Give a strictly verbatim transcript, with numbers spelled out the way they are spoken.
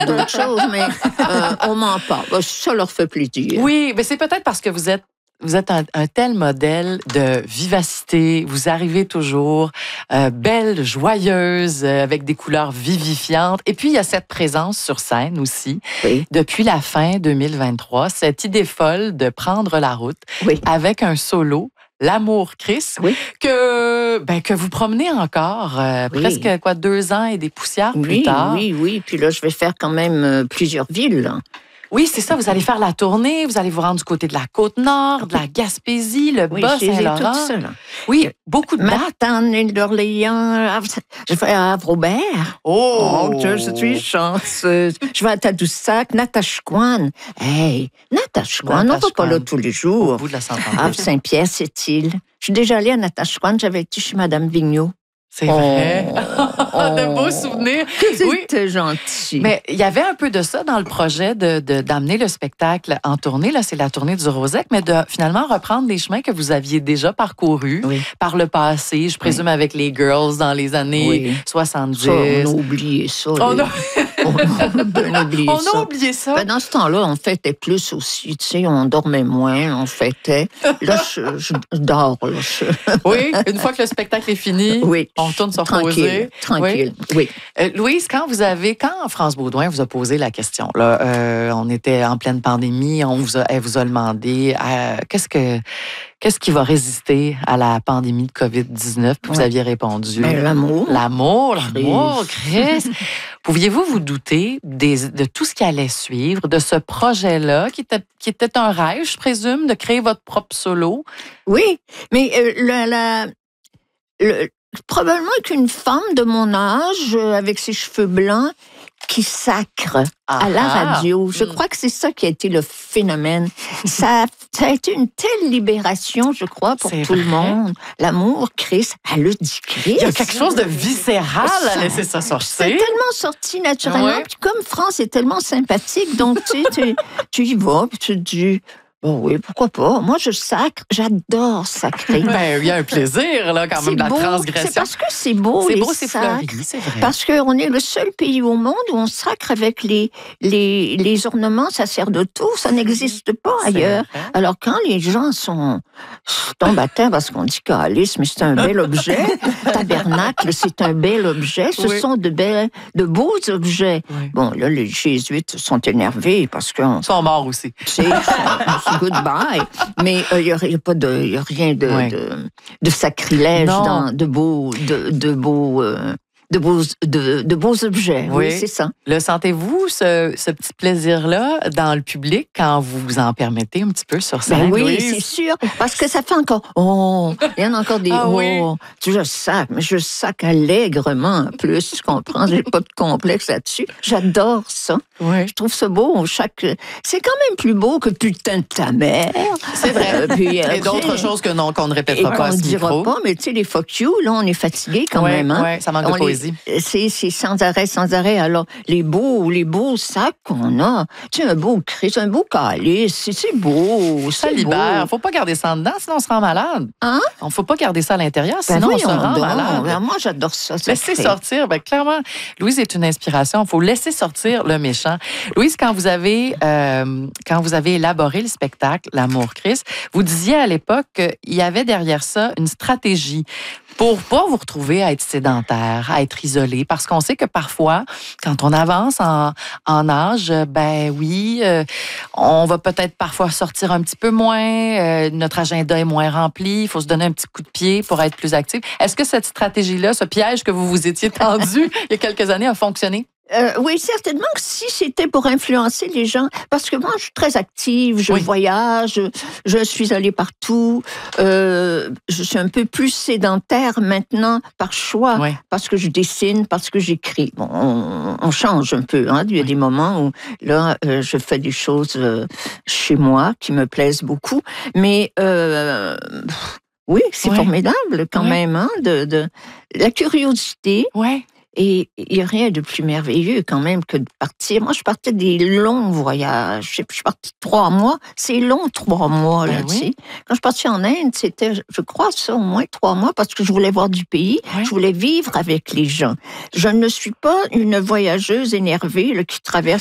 d'autres choses, mais euh, on m'en parle. Ça leur fait plaisir. Oui, mais c'est peut-être parce que vous êtes Vous êtes un, un tel modèle de vivacité. Vous arrivez toujours euh, belle, joyeuse, euh, avec des couleurs vivifiantes. Et puis, il y a cette présence sur scène aussi. Oui. Depuis la fin deux mille vingt-trois, cette idée folle de prendre la route Oui. avec un solo, L'amour Chris, Oui. que, ben, que vous promenez encore euh, Oui. presque quoi, deux ans et des poussières Oui, plus tard. oui, oui. Puis là, je vais faire quand même euh, plusieurs villes. Là. Oui, c'est ça. Vous allez faire la tournée. Vous allez vous rendre du côté de la Côte-Nord, de la Gaspésie, le Oui, Bas-Saint-Laurent. tout ça, là. Oui, beaucoup de dates. Matane, d'Orléans, je vais à Havre-Robert. Oh! Oh, je suis chanceuse. Je vais à Tadoussac, Natashquan. Hey, Natashquan, on va pas là tous les Au jours. bout de la Saint-André. Havre Saint-Pierre, c'est-il. Je suis déjà allée à Natashquan, j'avais été chez Madame Vigneault. C'est vrai. Oh, de beaux souvenirs. C'était gentil. Mais il y avait un peu de ça dans le projet de, de, d'amener le spectacle en tournée. Là, c'est la tournée du Rosec, mais de finalement reprendre des chemins que vous aviez déjà parcourus Oui. par le passé, je présume Oui. avec les Girls dans les années Oui. soixante-dix. Ça, on a oublié ça. On les- a, on a bien oublié on ça. a oublié ça. Ben, dans ce temps-là, on fêtait plus aussi, tu sais, on dormait moins, on fêtait. Là, je, je dors, là. Je... Oui, une fois que le spectacle est fini, Oui. on retourne se reposer. Tranquille, tranquille, oui. Euh, Louise, quand vous avez, quand France Baudouin vous a posé la question, là, euh, on était en pleine pandémie, on vous a, elle vous a demandé euh, qu'est-ce que qu'est-ce qui va résister à la pandémie de covid dix-neuf, puis vous Ouais. aviez répondu Ben, l'amour. l'amour, l'amour, Chris. Pouviez-vous vous douter des, de tout ce qui allait suivre, de ce projet-là, qui était, qui était un rêve, je présume, de créer votre propre solo? Oui, mais euh, la, la, le- probablement qu'une femme de mon âge, euh, avec ses cheveux blancs, qui sacre à la Ah! radio. Je Mm. crois que c'est ça qui a été le phénomène. Ça, ça a été une telle libération, je crois, pour C'est tout le vrai. monde. L'amour, Chris, elle a dit Chris. Il y a quelque chose de viscéral à Ça- laisser ça C'est sortir. tellement sorti naturellement. Ouais. Puis comme France est tellement sympathique, donc tu, sais, tu, tu y vas, puis tu te dis, bon oui, pourquoi pas. Moi, je sacre, j'adore sacrer. Ben, il y a un plaisir, là, quand même, de la beau. transgression. C'est parce que c'est beau, C'est les beau, c'est fleuri, sacres. c'est vrai. Parce qu'on est le seul pays au monde où on sacre avec les, les, les ornements sacerdotaux. Ça n'existe pas C'est ailleurs. vrai. Alors, quand les gens sont tombent à terre parce qu'on dit calice, mais c'est un bel objet. Tabernacle, c'est un bel objet. Ce Oui. sont de, belles, de beaux objets. Oui. Bon, là, les jésuites sont énervés parce qu'on Ils sont morts aussi. c'est c'est goodbye. Mais il n'y a, y a pas de, y a rien de, Ouais. de, de sacrilège Non. dans de beaux, de, de beaux, euh, de beaux, de, de beaux objets. Oui, Oui. c'est ça. Le sentez-vous, ce, ce petit plaisir-là, dans le public, quand vous vous en permettez un petit peu sur scène? Ben oui, Louise? c'est sûr. Parce que ça fait encore. Oh, il y en a encore des. Ah oh, oui. tu je sac, mais je sac allègrement en plus. Tu comprends? J'ai pas de complexe là-dessus. J'adore ça. Oui. Je trouve ça beau. Chaque... C'est quand même plus beau que putain de ta mère. C'est vrai. Euh, puis, Et après- d'autres choses que non, qu'on ne Et répétera pas à qu'on ce ne dira micro. pas, mais tu sais, les fuck you, là, on est fatigué quand Ouais, même. Hein? ouais, ça manque de On les- poésie. C'est, c'est sans arrêt, sans arrêt. Alors, les beaux, les beaux sacs qu'on a, tu sais, un beau Christ, un beau calice, c'est, c'est beau, Ça c'est libère. beau. Faut pas garder ça en dedans, sinon on se rend malade. Hein? On faut pas garder ça à l'intérieur, Ben sinon on se voyons rend donc. malade. Ben, moi, j'adore ça. ça Laissez crée. sortir, ben clairement, Louise est une inspiration. Il faut laisser sortir le méchant. Louise, quand vous avez euh, quand vous avez élaboré le spectacle L'amour Christ, vous disiez à l'époque qu'il y avait derrière ça une stratégie pour pas vous retrouver à être sédentaire, à être isolé, parce qu'on sait que parfois, quand on avance en, en âge, ben oui, euh, on va peut-être parfois sortir un petit peu moins, euh, notre agenda est moins rempli, il faut se donner un petit coup de pied pour être plus actif. Est-ce que cette stratégie-là, ce piège que vous vous étiez tendu il y a quelques années, a fonctionné? Euh, oui, certainement que si c'était pour influencer les gens, parce que moi, je suis très active, je Oui. voyage, je, je suis allée partout, euh, je suis un peu plus sédentaire maintenant par choix, Oui. parce que je dessine, parce que j'écris. Bon, on, on change un peu, hein. Il y a des moments où, là, euh, je fais des choses euh, chez moi qui me plaisent beaucoup, mais... Euh, oui, c'est Oui. formidable quand Oui. même, hein, de, de la curiosité. Oui. Et il n'y a rien de plus merveilleux quand même que de partir. Moi, je partais des longs voyages. Je suis partie trois mois. C'est long, trois mois, là, Ben tu oui. sais. Quand je suis partie en Inde, c'était, je crois, ça, au moins trois mois, parce que je voulais voir du pays. Oui. Je voulais vivre avec les gens. Je ne suis pas une voyageuse énervée là, qui traverse